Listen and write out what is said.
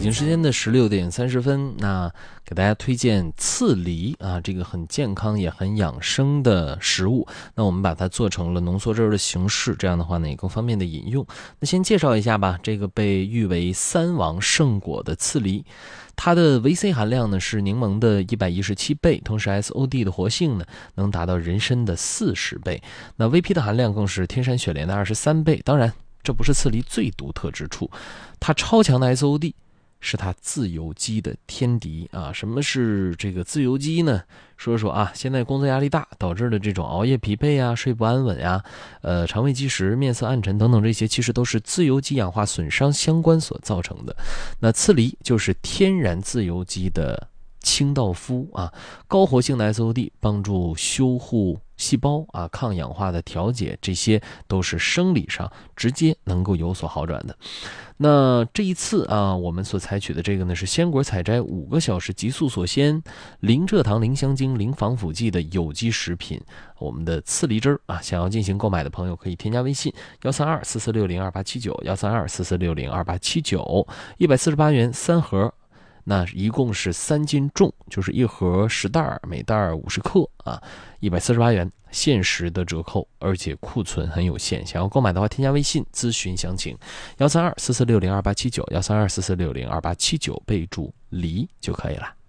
京时间的16:30，那给大家推荐刺梨啊，这个很健康也很养生的食物。那我们把它做成了浓缩汁的形式，这样的话呢也更方便的饮用。那先介绍一下吧，这个被誉为3王圣果的刺梨，它的维 C 含量呢是柠檬的117倍，同时 SOD 的活性呢能达到人参的40倍，那 VP 的含量更是天山雪莲的23倍。当然这不是刺梨最独特之处，它超强的 SOD 是它自由基的天敌啊！什么是这个自由基呢？说说啊，现在工作压力大导致的这种熬夜疲惫啊、睡不安稳啊、肠胃积食、面色暗沉等等，这些其实都是自由基氧化损伤相关所造成的。那刺梨就是天然自由基的清道夫啊，高活性的 SOD 帮助修护细胞啊，抗氧化的调节，这些都是生理上直接能够有所好转的。那这一次啊，我们所采取的这个呢是鲜果采摘5个小时急速锁鲜，零蔗糖、零香精、零防腐剂的有机食品，我们的刺梨汁啊，想要进行购买的朋友可以添加微信13244602879，13244602879，148元3盒。那一共是3斤重，就是1盒10袋，每袋50克啊，148元，限时的折扣，而且库存很有限。想要购买的话，添加微信咨询详情，13244602879，13244602879，备注梨就可以了。